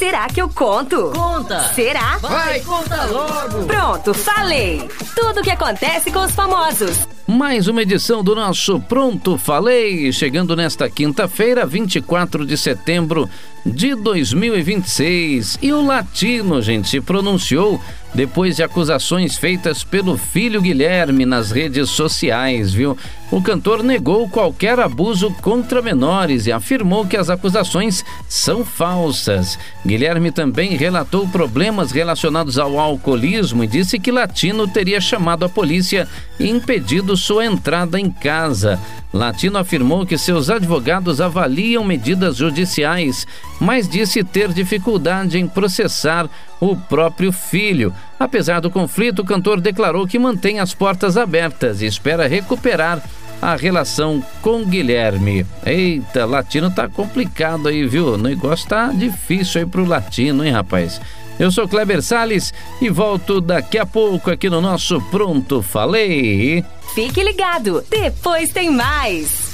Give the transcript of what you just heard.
Será que eu conto? Conta! Será? Vai, conta logo! Pronto, falei! Tudo o que acontece com os famosos. Mais uma edição do nosso Pronto Falei, chegando nesta quinta-feira, 24 de setembro de 2026. E o Latino, gente, se pronunciou depois de acusações feitas pelo filho Guilherme nas redes sociais, viu? O cantor negou qualquer abuso contra menores e afirmou que as acusações são falsas. Guilherme também relatou problemas relacionados ao alcoolismo e disse que Latino teria chamado a polícia e impedido sua entrada em casa. Latino afirmou que seus advogados avaliam medidas judiciais, mas disse ter dificuldade em processar o próprio filho. Apesar do conflito, o cantor declarou que mantém as portas abertas e espera recuperar a relação com Guilherme. Eita, Latino tá complicado aí, viu? O negócio tá difícil aí pro Latino, hein, rapaz? Eu sou Kleber Salles e volto daqui a pouco aqui no nosso Pronto Falei. Fique ligado, depois tem mais.